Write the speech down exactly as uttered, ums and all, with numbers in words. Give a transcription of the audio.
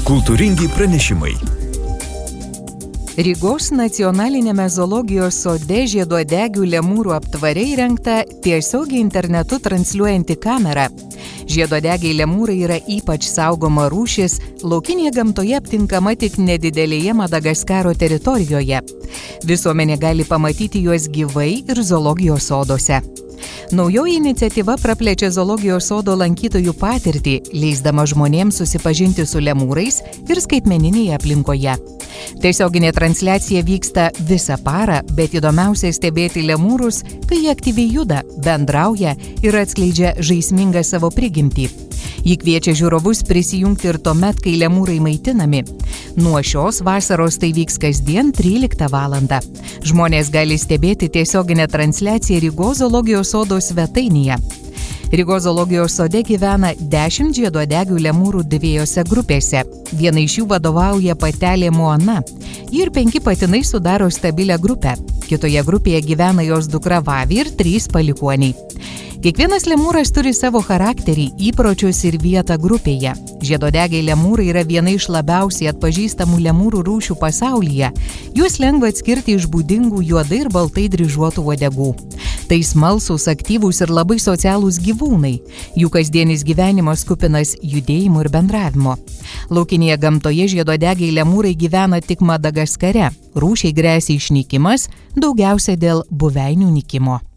Kultūringi pranešimai. Rygos nacionalinėme zoologijos sode žieduodegių lemūrų aptvare įrengta tiesiogiai internetu transliuojanti kamera. Žieduodegiai lemūrai yra ypač saugoma rūšis, laukinėje gamtoje aptinkama tik nedidelėje Madagaskaro teritorijoje. Visuomenė gali pamatyti juos gyvai ir zoologijos soduose. Naujoji iniciatyva praplečia zoologijos sodo lankytojų patirtį, leisdama žmonėms susipažinti su lemūrais ir skaitmeninėje aplinkoje. Tiesioginė transliacija vyksta visą parą, bet įdomiausia stebėti lemūrus, kai jie aktyviai juda, bendrauja ir atskleidžia žaismingą savo prigimtį. Ji kviečia žiūrovus prisijungti ir tuomet, kai lemūrai maitinami. Nuo šios vasaros tai vyks kasdien tryliktą valandą. Žmonės gali stebėti tiesioginę transliaciją Rygos zoologijos sodo svetainėje. Rygos zoologijos sode gyvena dešimt žieduodegių lemūrų dviejose grupėse. Viena iš jų vadovauja patelė Moana. Ji ir penki patinai sudaro stabilią grupę. Kitoje grupėje gyvena jos dukra Vavi ir trys palikuoniai. Kiekvienas lemūras turi savo charakterį, įpročius ir vietą grupėje. Žieduodegiai lemūrai yra viena iš labiausiai atpažįstamų lemūrų rūšių pasaulyje. Juos lengva atskirti iš būdingų juodai ir baltai dryžuotų uodegų. Tai smalsūs, aktyvūs ir labai socialūs gyvūnai. Jų kasdienis gyvenimas kupinas judėjimo ir bendravimo. Laukinėje gamtoje žieduodegiai lemūrai gyvena tik Madagaskare. Rūšiai gresia išnykimas, daugiausia dėl buveinių nykimo.